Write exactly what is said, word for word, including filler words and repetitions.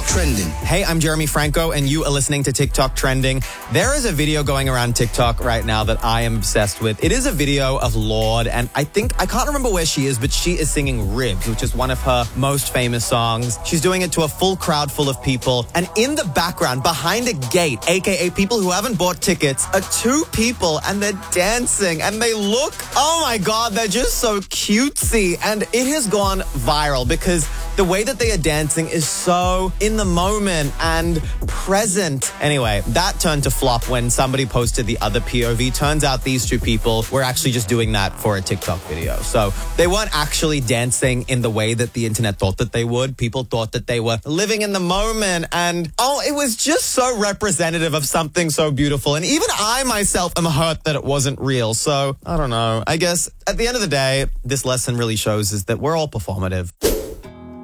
Trending. Hey, I'm Jeremy Franco, and you are listening to TikTok Trending. There is a video going around TikTok right now that I am obsessed with. It is a video of Lorde, and I think, I can't remember where she is, but she is singing Ribs, which is one of her most famous songs. She's doing it to a full crowd full of people, and in the background, behind a gate, aka people who haven't bought tickets, are two people, and they're dancing, and they look, oh my God, they're just so cutesy, and it has gone viral because the way that they are dancing is so in the moment and present. Anyway, that turned to flop when somebody posted the other P O V. Turns out these two people were actually just doing that for a TikTok video. So they weren't actually dancing in the way that the internet thought that they would. People thought that they were living in the moment. And oh, it was just so representative of something so beautiful. And even I myself am hurt that it wasn't real. So I don't know. I guess at the end of the day, this lesson really shows is that we're all performative.